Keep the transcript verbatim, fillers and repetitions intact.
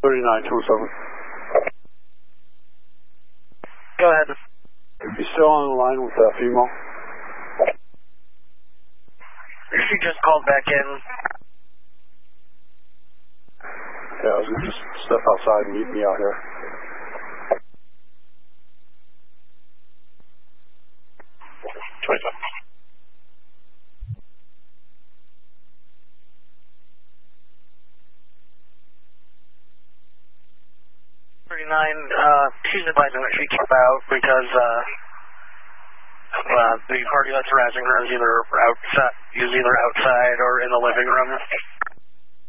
thirty-nine two seven. Go ahead. You still on the line with that female? She just called back in. Yeah, I was going to just step outside and meet me out here. twenty-seven. thirty-nine, uh, she's advising that she keep out because, uh, uh, the party that's harassing her is either outside, is either outside or in the living room.